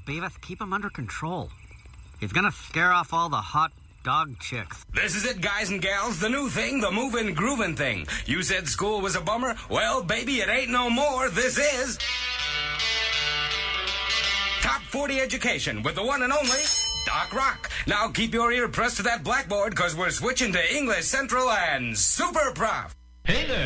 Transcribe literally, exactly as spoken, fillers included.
Beavis. Keep him under control. He's gonna scare off all the hot dog chicks. This is it, guys and gals. The new thing, the movin' groovin' thing. You said school was a bummer? Well, baby, it ain't no more. This is Top forty Education with the one and only Doc Rock. Now keep your ear pressed to that blackboard, because we're switching to English Central and Super Prof. Hey there.